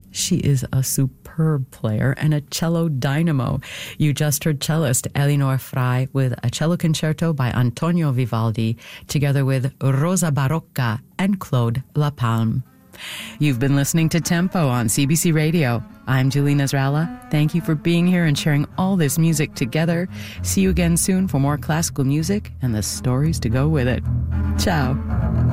She is a superb player and a cello dynamo. You just heard cellist Elinor Frey with a cello concerto by Antonio Vivaldi, together with Rosa Barocca and Claude Lapalme. You've been listening to Tempo on CBC Radio. I'm Julie Nasrallah. Thank you for being here and sharing all this music together. See you again soon for more classical music and the stories to go with it. Ciao.